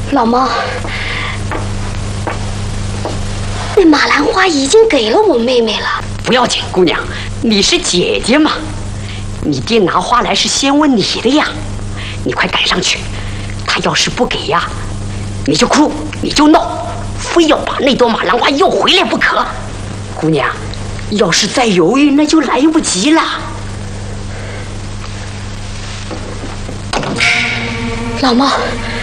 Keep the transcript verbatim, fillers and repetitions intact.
老猫，那马兰花已经给了我妹妹了。 不要紧，姑娘，你是姐姐嘛。你爹拿花来是先问你的呀。你快赶上去，他要是不给呀，你就哭，你就闹，非要把那朵马兰花要回来不可。姑娘，要是再犹豫，那就来不及了。 老猫，